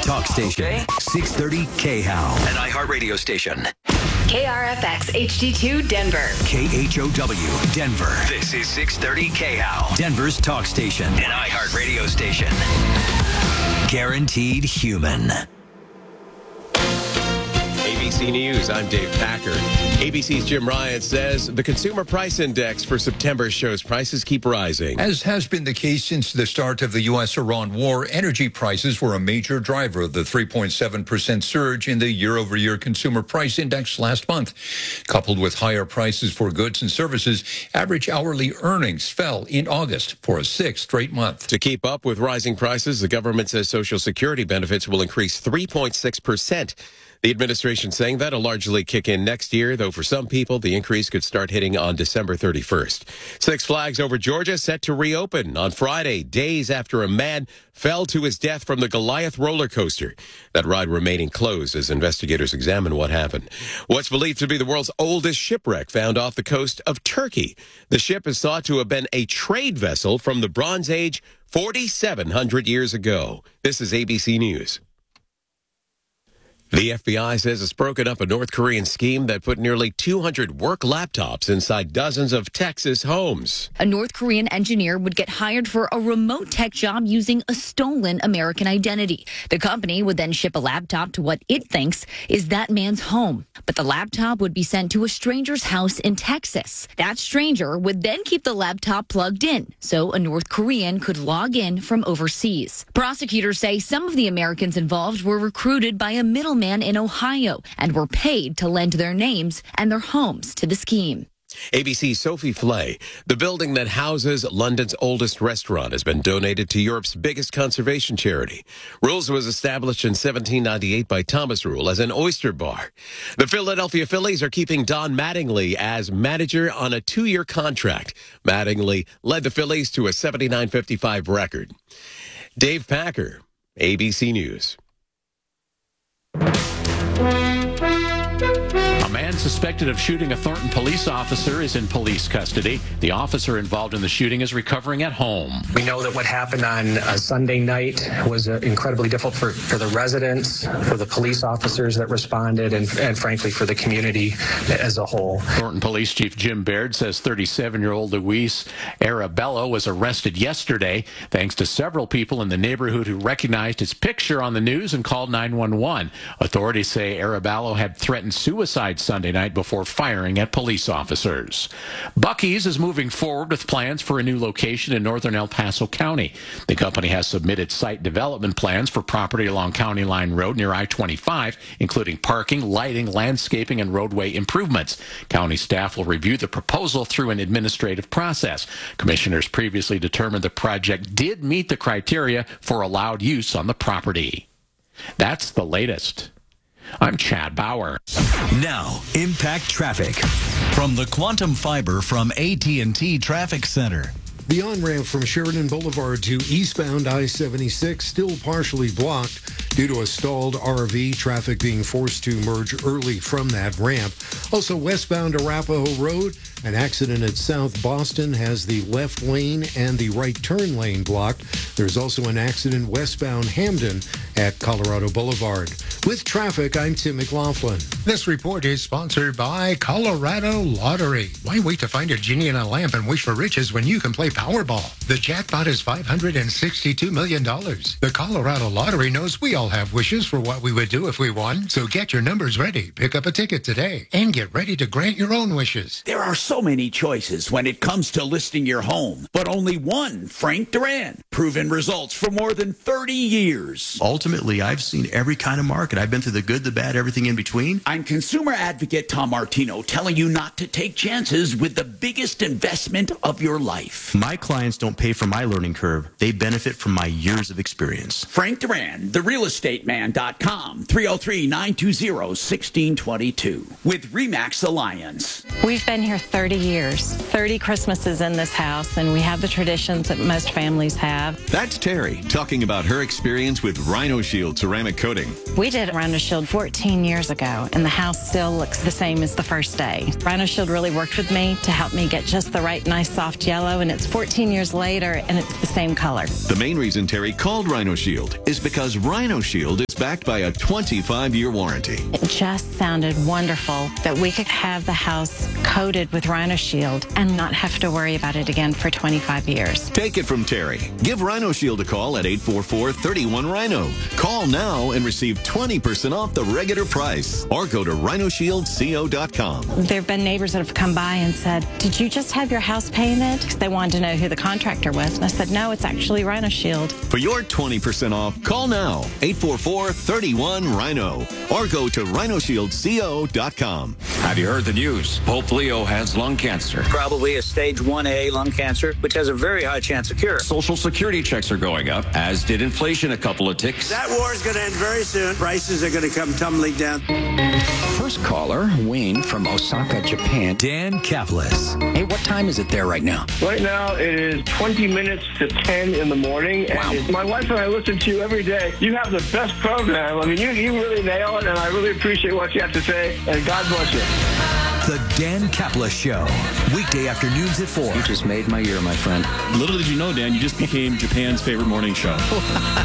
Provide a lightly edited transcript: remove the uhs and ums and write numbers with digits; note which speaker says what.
Speaker 1: talk station.
Speaker 2: Okay.
Speaker 1: 630 KHOW. An iHeartRadio station.
Speaker 3: KRFX HD2 Denver.
Speaker 1: KHOW Denver. This is 630 KHOW. Denver's talk station. An iHeartRadio station. Guaranteed human.
Speaker 4: ABC News, I'm Dave Packer. ABC's Jim Ryan says the Consumer Price Index for September shows prices keep rising.
Speaker 5: As has been the case since the start of the U.S.-Iran war, energy prices were a major driver of the 3.7% surge in the year-over-year Consumer Price Index last month. Coupled with higher prices for goods and services, average hourly earnings fell in August for a sixth straight month.
Speaker 4: To keep up with rising prices, the government says Social Security benefits will increase 3.6%. The administration saying that'll largely kick in next year, though for some people, the increase could start hitting on December 31st. Six Flags over Georgia set to reopen on Friday, days after a man fell to his death from the Goliath roller coaster. That ride remaining closed as investigators examine what happened. What's believed to be the world's oldest shipwreck found off the coast of Turkey. The ship is thought to have been a trade vessel from the Bronze Age 4,700 years ago. This is ABC News. The FBI says it's broken up a North Korean scheme that put nearly 200 work laptops inside dozens of Texas homes.
Speaker 6: A North Korean engineer would get hired for a remote tech job using a stolen American identity. The company would then ship a laptop to what it thinks is that man's home. But the laptop would be sent to a stranger's house in Texas. That stranger would then keep the laptop plugged in, so a North Korean could log in from overseas. Prosecutors say some of the Americans involved were recruited by a middleman in Ohio and were paid to lend their names and their homes to the scheme.
Speaker 4: ABC's Sophie Flay. The building that houses London's oldest restaurant has been donated to Europe's biggest conservation charity. Rules was established in 1798 by Thomas Rule as an oyster bar. The Philadelphia Phillies are keeping Don Mattingly as manager on a 2-year contract. Mattingly led the Phillies to a 79-55 record. Dave Packer, ABC News.
Speaker 7: A man suspected of shooting a Thornton police officer is in police custody. The officer involved in the shooting is recovering at home.
Speaker 8: We know that what happened on a Sunday night was incredibly difficult for the residents, for the police officers that responded, and frankly for the community as a whole.
Speaker 7: Thornton Police Chief Jim Baird says 37-year-old Luis Arabello was arrested yesterday thanks to several people in the neighborhood who recognized his picture on the news and called 911. Authorities say Arabello had threatened suicide Sunday night before firing at police officers. Buc-ee's is moving forward with plans for a new location in northern El Paso County. The company has submitted site development plans for property along County Line Road near I-25, including parking, lighting, landscaping, and roadway improvements. County staff will review the proposal through an administrative process. Commissioners previously determined the project did meet the criteria for allowed use on the property. That's the latest. I'm Chad Bauer.
Speaker 1: Now, Impact Traffic.
Speaker 9: From the Quantum Fiber from AT&T Traffic Center.
Speaker 10: The on-ramp from Sheridan Boulevard to eastbound I-76 still partially blocked due to a stalled RV, traffic being forced to merge early from that ramp. Also westbound Arapahoe Road, an accident at South Boston has the left lane and the right turn lane blocked. There's also an accident westbound Hamden at Colorado Boulevard. With traffic, I'm Tim McLaughlin.
Speaker 11: This report is sponsored by Colorado Lottery. Why wait to find a genie in a lamp and wish for riches when you can play Powerball? The jackpot is $562 million. The Colorado Lottery knows we all have wishes for what we would do if we won, so get your numbers ready. Pick up a ticket today and get ready to grant your own wishes.
Speaker 12: There are so many choices when it comes to listing your home, but only one, Frank Duran. Proven results for more than 30 years.
Speaker 13: Ultimately, I've seen every kind of market. I've been through the good, the bad, everything in between.
Speaker 12: I'm consumer advocate Tom Martino, telling you not to take chances with the biggest investment of your life.
Speaker 13: My clients don't pay for my learning curve. They benefit from my years of experience.
Speaker 12: Frank Duran, therealestateman.com, 303-920-1622, with RE/MAX Alliance.
Speaker 14: We've been here 30 years, 30 Christmases in this house, and we have the traditions that most families have.
Speaker 15: That's Terry talking about her experience with Rhino
Speaker 2: Rhino Shield ceramic coating.
Speaker 14: We did Rhino Shield 14 years ago, and the house still looks the same as the first day. Rhino Shield really worked with me to help me get just the right, nice, soft yellow, and it's 14 years later, and it's the same color.
Speaker 2: The main reason Terry called Rhino Shield is because Rhino Shield is backed by a 25-year warranty.
Speaker 14: It just sounded wonderful that we could have the house coated with Rhino Shield and not have to worry about it again for 25 years.
Speaker 2: Take it from Terry. Give Rhino Shield a call at 844-31-RHINO. Call now and receive 20% off the regular price, or go to rhinoshieldco.com.
Speaker 14: There have been neighbors that have come by and said, "Did you just have your house painted?" Because they wanted to know who the contractor was. And I said, "No, it's actually Rhino Shield."
Speaker 2: For your 20% off, call now, 844-31-RHINO, or go to rhinoshieldco.com.
Speaker 15: Have you heard the news? Pope Leo has lung cancer.
Speaker 16: Probably a stage 1A lung cancer, which has a very high chance of cure.
Speaker 15: Social Security checks are going up, as did inflation a couple of ticks.
Speaker 17: That war is going to end very soon. Prices are going to come tumbling down.
Speaker 18: First caller, Wayne from Osaka, Japan.
Speaker 1: Dan Caplis.
Speaker 18: Hey, what time is it there right now?
Speaker 19: Right now, it is 20 minutes to 10 in the morning.
Speaker 18: Wow.
Speaker 19: And my wife and I listen to you every day. You have the best program. I mean, you really nail it, and I really appreciate what you have to say, and God bless you.
Speaker 1: The Dan Caplis Show. Weekday afternoons at 4.
Speaker 18: You just made my year, my friend.
Speaker 20: Little did you know, Dan, you just became Japan's favorite morning show.